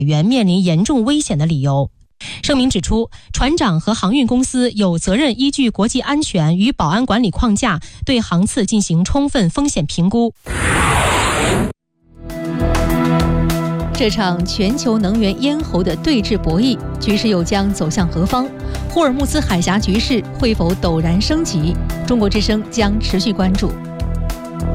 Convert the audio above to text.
员面临严重危险的理由。声明指出，船长和航运公司有责任依据国际安全与保安管理框架，对航次进行充分风险评估。 这场全球能源咽喉的对峙博弈，局势又将走向何方？霍尔木兹海峡局势会否陡然升级？中国之声将持续关注。